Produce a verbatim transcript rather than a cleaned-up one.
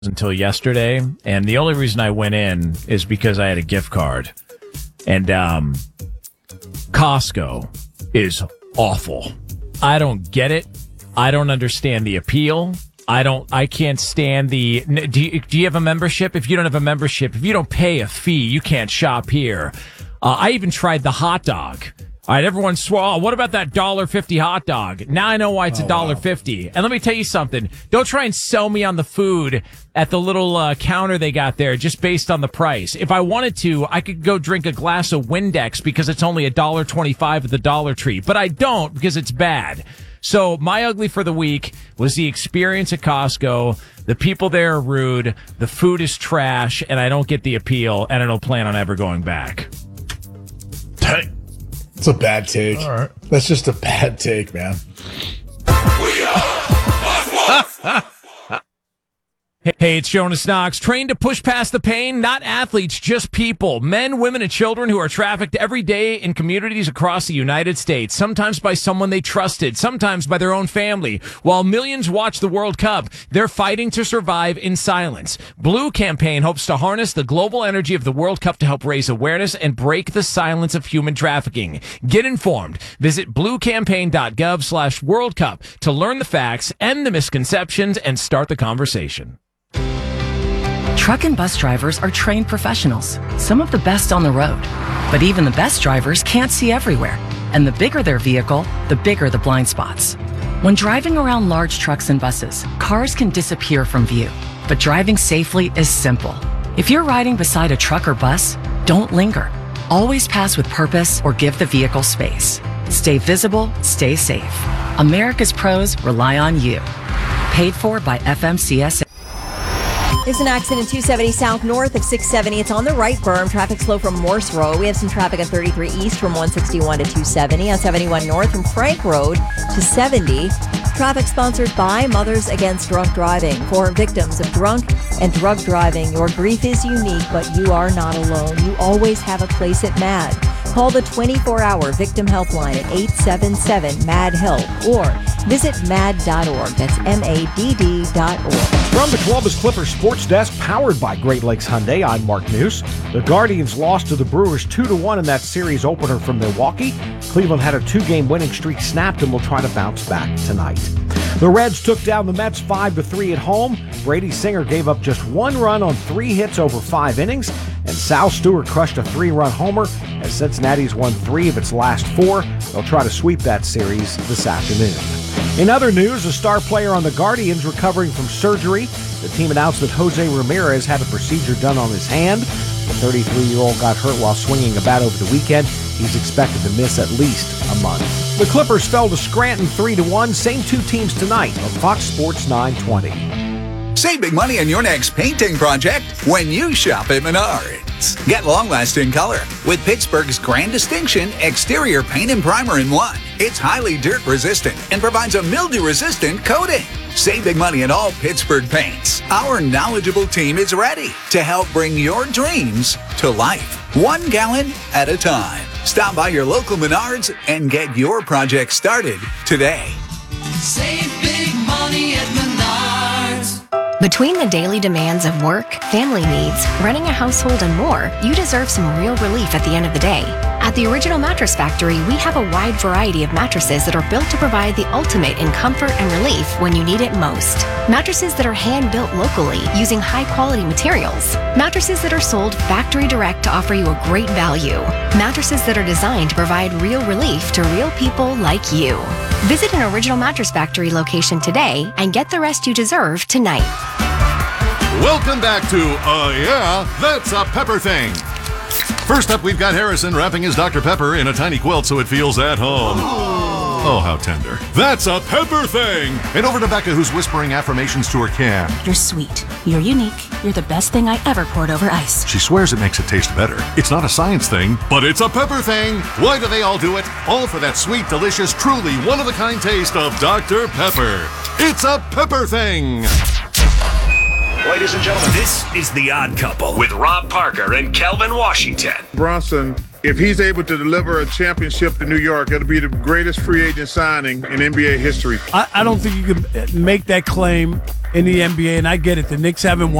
until yesterday, and the only reason I went in is because I had a gift card. And um, Costco is awful. I don't get it. I don't understand the appeal. I don't. I can't stand the. Do you, do you have a membership? If you don't have a membership, if you don't pay a fee, you can't shop here. Uh, I even tried the hot dog. All right, everyone swallow. What about that one dollar fifty hot dog? Now I know why it's one dollar fifty. And let me tell you something. Don't try and sell me on the food at the little uh, counter they got there just based on the price. If I wanted to, I could go drink a glass of Windex because it's only one dollar twenty-five at the Dollar Tree. But I don't because it's bad. So my ugly for the week was the experience at Costco. The people there are rude. The food is trash, and I don't get the appeal, and I don't plan on ever going back. It's a bad take. All right. That's just a bad take, man. We are Hey, it's Jonas Knox. Trained to push past the pain, not athletes, just people. Men, women, and children who are trafficked every day in communities across the United States, sometimes by someone they trusted, sometimes by their own family. While millions watch the World Cup, they're fighting to survive in silence. Blue Campaign hopes to harness the global energy of the World Cup to help raise awareness and break the silence of human trafficking. Get informed. Visit bluecampaign.gov slash World Cup to learn the facts, end the misconceptions, and start the conversation. Truck and bus drivers are trained professionals, some of the best on the road. But even the best drivers can't see everywhere. And the bigger their vehicle, the bigger the blind spots. When driving around large trucks and buses, cars can disappear from view. But driving safely is simple. If you're riding beside a truck or bus, don't linger. Always pass with purpose or give the vehicle space. Stay visible, stay safe. America's pros rely on you. Paid for by F M C S A. There's an accident two seventy south north of six seventy. It's on the right berm. Traffic slow from Morse Road. We have some traffic on thirty-three east from one sixty-one to two seventy. On seventy-one north from Frank Road to seventy. Traffic sponsored by Mothers Against Drunk Driving. For victims of drunk and drug driving, your grief is unique, but you are not alone. You always have a place at MAD. Call the twenty-four hour victim helpline at eight seven seven M A D HELP or visit mad dot org. That's M A D D dot org. From the Columbus Clippers Sports Desk, powered by Great Lakes Hyundai, I'm Mark News. The Guardians lost to the Brewers two to one in that series opener from Milwaukee. Cleveland had a two-game winning streak snapped and will try to bounce back tonight. The Reds took down the Mets five to three at home. Brady Singer gave up just one run on three hits over five innings, and Sal Stewart crushed a three-run homer as Cincinnati's won three of its last four. They'll try to sweep that series this afternoon. In other news, a star player on the Guardians recovering from surgery. The team announced that Jose Ramirez had a procedure done on his hand. The thirty-three-year-old got hurt while swinging a bat over the weekend. He's expected to miss at least a month. The Clippers fell to Scranton three to one. Same two teams tonight on Fox Sports nine twenty. Save big money on your next painting project when you shop at Menards. Get long-lasting color with Pittsburgh's Grand Distinction Exterior Paint and Primer in one. It's highly dirt-resistant and provides a mildew-resistant coating. Save big money on all Pittsburgh paints. Our knowledgeable team is ready to help bring your dreams to life, one gallon at a time. Stop by your local Menards and get your project started today. Save big money at Menards. Between the daily demands of work, family needs, running a household, and more, you deserve some real relief at the end of the day. At the Original Mattress Factory, we have a wide variety of mattresses that are built to provide the ultimate in comfort and relief when you need it most. Mattresses that are hand-built locally using high-quality materials. Mattresses that are sold factory direct to offer you a great value. Mattresses that are designed to provide real relief to real people like you. Visit an Original Mattress Factory location today and get the rest you deserve tonight. Welcome back to Uh Yeah, That's a Pepper Thing. First up, we've got Harrison wrapping his Doctor Pepper in a tiny quilt so it feels at home. Oh, how tender. That's a Pepper Thing. And over to Becca, who's whispering affirmations to her can. You're sweet. You're unique. You're the best thing I ever poured over ice. She swears it makes it taste better. It's not a science thing, but it's a Pepper Thing. Why do they all do it? All for that sweet, delicious, truly one-of-a-kind taste of Doctor Pepper. It's a Pepper Thing. Ladies and gentlemen, this is The Odd Couple with Rob Parker and Kelvin Washington. Bronson, if he's able to deliver a championship to New York, it'll be the greatest free agent signing in N B A history. I, I don't think you can make that claim in the N B A, and I get it. The Knicks haven't won